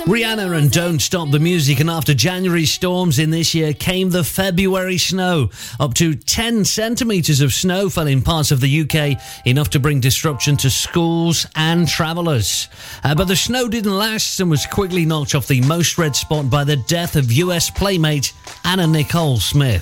Rihanna and Don't Stop the Music, and after January storms in this year came the February snow. Up to 10 centimetres of snow fell in parts of the UK, enough to bring disruption to schools and travellers. But the snow didn't last and was quickly knocked off the most read spot by the death of US playmate Anna Nicole Smith.